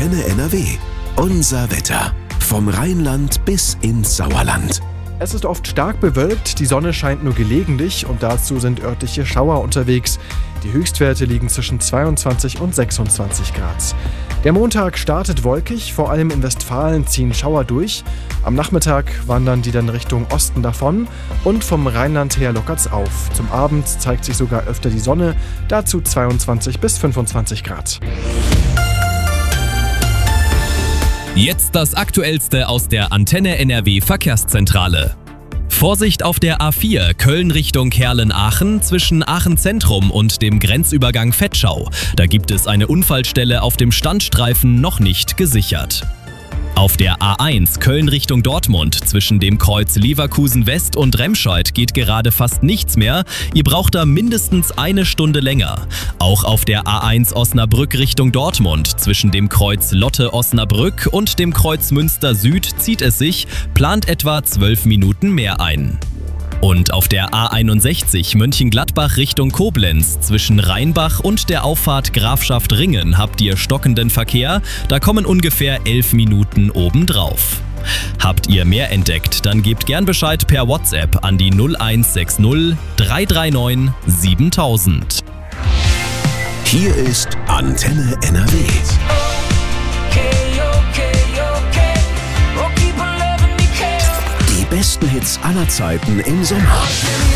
Antenne NRW. Unser Wetter. Vom Rheinland bis ins Sauerland. Es ist oft stark bewölkt, die Sonne scheint nur gelegentlich und dazu sind örtliche Schauer unterwegs. Die Höchstwerte liegen zwischen 22 und 26 Grad. Der Montag startet wolkig, vor allem in Westfalen ziehen Schauer durch. Am Nachmittag wandern die dann Richtung Osten davon und vom Rheinland her lockert's auf. Zum Abend zeigt sich sogar öfter die Sonne, dazu 22 bis 25 Grad. Jetzt das Aktuellste aus der Antenne NRW Verkehrszentrale. Vorsicht auf der A4 Köln Richtung Herlen-Aachen zwischen Aachen Zentrum und dem Grenzübergang Vetschau. Da gibt es eine Unfallstelle auf dem Standstreifen noch nicht gesichert. Auf der A1 Köln Richtung Dortmund zwischen dem Kreuz Leverkusen West und Remscheid geht gerade fast nichts mehr. Ihr braucht da mindestens eine Stunde länger. Auch auf der A1 Osnabrück Richtung Dortmund zwischen dem Kreuz Lotte Osnabrück und dem Kreuz Münster Süd zieht es sich, plant etwa 12 Minuten mehr ein. Und auf der A61 Mönchengladbach Richtung Koblenz zwischen Rheinbach und der Auffahrt Grafschaft Ringen habt ihr stockenden Verkehr, da kommen ungefähr 11 Minuten obendrauf. Habt ihr mehr entdeckt, dann gebt gern Bescheid per WhatsApp an die 0160 339 7000. Hier ist Antenne NRW. Die besten Hits aller Zeiten im Sommer.